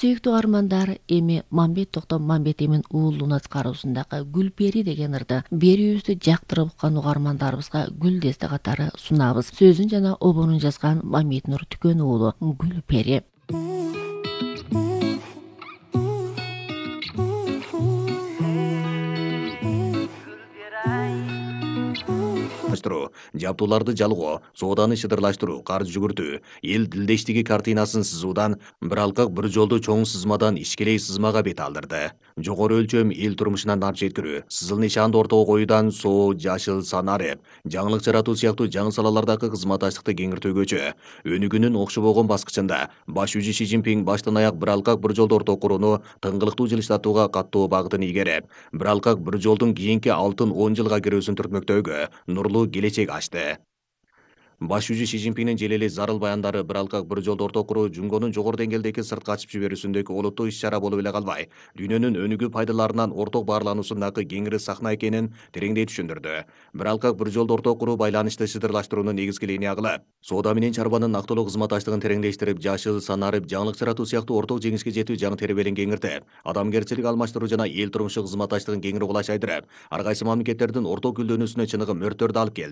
Сүйүктүү армандар, эми Мамбет Токтом Мамбет эмин уулунун аткаруусундагы Гүлпери деген ырды берүүбүздү жактырып уккан угармандарыбызга гүл десте катары сунабыз. Сөзүн жана обонун жазган Мамбетнур Түкөн уулу Гүлпери. Жабдууларды жалгоо, сооданы шыдырлаштыруу, карыз жүгүртүү, эл дилдештиги картинасын сызуудан бир алкак бир жолдуу чоң сызмадан ишкелей сызмага бет алдырды. Жогору өлчөм эл турмушуна нар жеткирүү, сызыл нишанды ортого коюудан соо, жашыл, санарып, жаңылык жаратуу сыяктуу жаңы салалардагы кызматташтыкты кеңиртүүгөчө өнүгүүнүн окшобогон баскычында баш жүзү Си Цзиньпин баштан аяк бир алкак бир жолду ортого курууну тыңгылыктуу жылыштатууга каттуу багытын ийгереп, бир алкак бир жолдун кийинки алтын 10 жылга кирүүсүн түртмөктөөгө нурлуу келечек ачты. Баш жүзү Си Цзиньпиндин желели зарыл баяндары бир алкак бир жолду ортого куруу жумгонун жогору деңгээлдеги сыртка ачып жиберүүсүндөгү олуттуу иш-чара болуп эле калбай, дүйнөнүн өнүгүү пайдаларынан орток баарлануусундагы кеңири сахна экенин тереңдей түшүндүрдү. Бир алкак бир жолду ортого куруу байланышты шыдырлаштыруунун негизги линия кылып, соода менен чарбанын актылуу кызматташтыгын тереңдештирип, жашыл, санарып, жаңылык жаратуу сыяктуу орток жеңишке жетүү жаңы тербелин кеңиртип, адамгерчилик алмаштыруу жана эл турмушу кызматташтыгын кеңири кулайшайдырып, ар кайсы мамлекеттердин орток гүлдөнүүсүнө чыныгы мөрттөрдү алып келди.